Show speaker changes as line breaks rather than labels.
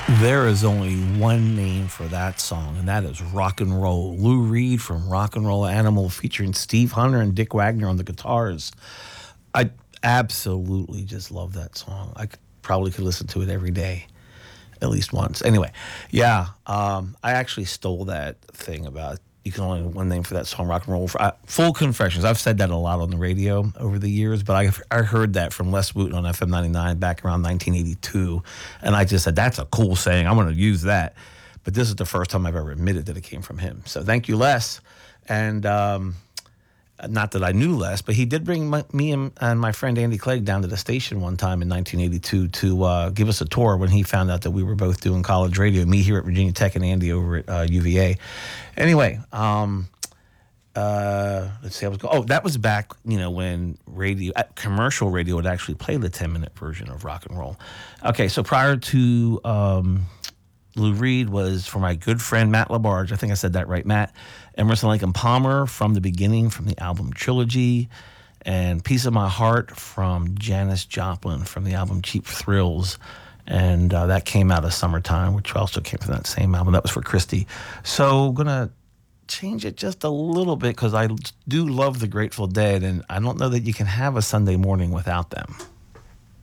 There is only one name for that song, and that is Rock and Roll. Lou Reed from Rock and Roll Animal featuring Steve Hunter and Dick Wagner on the guitars. I absolutely just love that song. Probably could listen to it every day, at least once. Anyway, yeah, I actually stole that thing about you can only have one name for that song, rock and roll. Full confessions. I've said that a lot on the radio over the years, but I heard that from Les Wooten on FM 99 back around 1982, and I just said that's a cool saying. I'm going to use that. But this is the first time I've ever admitted that it came from him. So thank you, Les. And not that I knew Les, but he did bring me and my friend Andy Clegg down to the station one time in 1982 to give us a tour when he found out that we were both doing college radio, me here at Virginia Tech and Andy over at UVA. Anyway, let's see, that was back, when commercial radio would actually play the 10-minute version of rock and roll. Okay, so prior to Lou Reed was for my good friend Matt LaBarge. I think I said that right, Matt. Emerson, Lake and Palmer from the beginning, from the album Trilogy, and Piece of My Heart from Janis Joplin from the album Cheap Thrills, and that came out of Summertime, which also came from that same album. That was for Christy. So gonna change it just a little bit because I do love the Grateful Dead, and I don't know that you can have a Sunday morning without them.